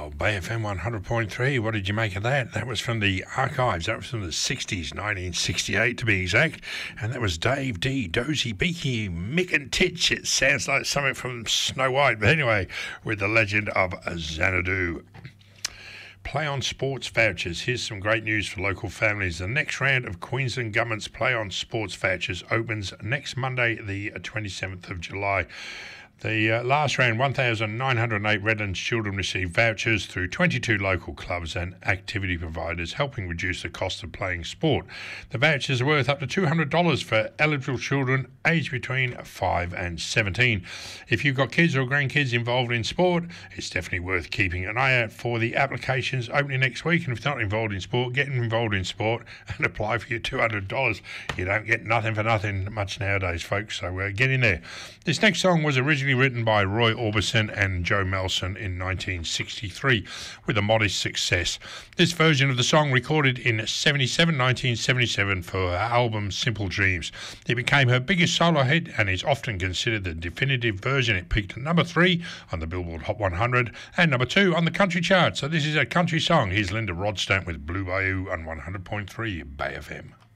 Bay FM 100.3. What did you make of that? That was from the archives. That was from the 60s, 1968 to be exact. And that was Dave D, Dozy Beaky, Mick and Titch. It sounds like something from Snow White. But anyway, with the legend of Xanadu. Play on Sports vouchers. Here's some great news for local families. The next round of Queensland Government's Play on Sports vouchers opens next Monday, the 27th of July. The last round, 1,908 Redlands children received vouchers through 22 local clubs and activity providers, helping reduce the cost of playing sport. The vouchers are worth up to $200 for eligible children aged between 5 and 17. If you've got kids or grandkids involved in sport, it's definitely worth keeping an eye out for the applications opening next week. And if you're not involved in sport, get involved in sport and apply for your $200. You don't get nothing for nothing much nowadays, folks, so get in there. This next song was originally written by Roy Orbison and Joe Melson in 1963 with a modest success. This version of the song recorded in 1977 for her album Simple Dreams. It became her biggest solo hit and is often considered the definitive version. It peaked at number 3 on the Billboard Hot 100 and number 2 on the country chart. So this is a country song. Here's Linda Rodstone with Blue Bayou on 100.3 Bay FM.